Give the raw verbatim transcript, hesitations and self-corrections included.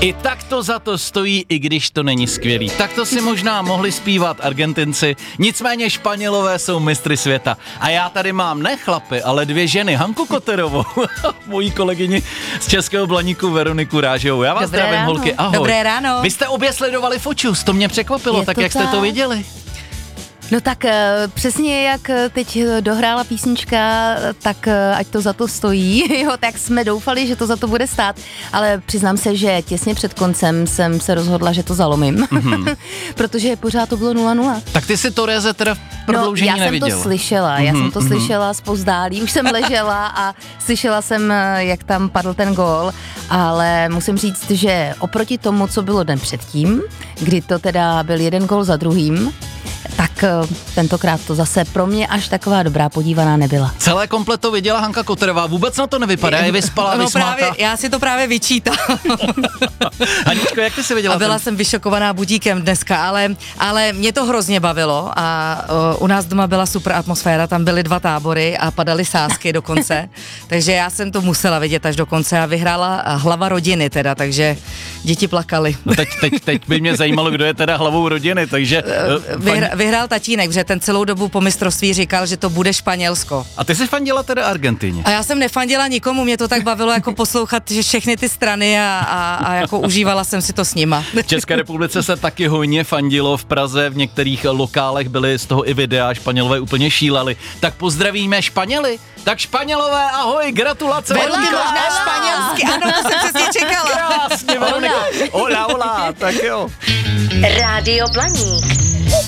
I tak to za to stojí, i když to není skvělý. Tak to si možná mohli zpívat Argentinci, nicméně Španělové jsou mistry světa. A já tady mám ne chlapy, ale dvě ženy, Hanku Koterovou, mojí kolegyni z Českého Blaníku Veroniku Rážovou. Já vás Dobré zdravím, ráno. holky, ahoj. Dobré ráno. Vy jste obě sledovali Fočus, to mě překvapilo, Je tak to jak jste tak. to viděli? No tak přesně jak teď dohrála písnička, tak ať to za to stojí, jo, tak jsme doufali, že to za to bude stát, ale přiznám se, že těsně před koncem jsem se rozhodla, že to zalomím, mm-hmm. protože pořád to bylo nula nula. Tak ty si Toreze teda v prodloužení no, já neviděla. jsem to slyšela, já mm-hmm, jsem to mm-hmm. slyšela zpozdálí, už jsem ležela a slyšela jsem, jak tam padl ten gól, ale musím říct, že oproti tomu, co bylo den předtím, kdy to teda byl jeden gól za druhým, tak tentokrát to zase pro mě až taková dobrá podívaná nebyla. Celé komplet to viděla Hanka Koterová, vůbec na to nevypadá, je vyspalá, no vysmátá. právě, já si to právě vyčítám. Haničko, jak ty si viděla? A byla ten... jsem vyšokovaná budíkem dneska, ale, ale mě to hrozně bavilo a uh, u nás doma byla super atmosféra, tam byly dva tábory a padaly sázky dokonce, takže já jsem to musela vidět až do konce a vyhrála hlava rodiny teda, takže děti plakaly. No teď, teď, teď by mě zajímalo, kdo je teda hlavou rodiny, takže... Uh, Vyhra, vyhrál tatínek, že ten celou dobu po mistrovství říkal, že to bude Španělsko. A ty jsi fandila teda Argentině? A já jsem nefandila nikomu, mě to tak bavilo jako poslouchat že všechny ty strany a, a, a jako užívala jsem si to s nima. V České republice se taky hojně fandilo, v Praze v některých lokálech byly z toho i videa, Španělové úplně šíleli. Tak pozdravíme Španěly. Tak Španělové, ahoj, gratulace. Veruky možná španělsky, ano, to jsem přesně čekala. Krásně, Veronika. Hola, hola, tak jo. Rádio Blaník.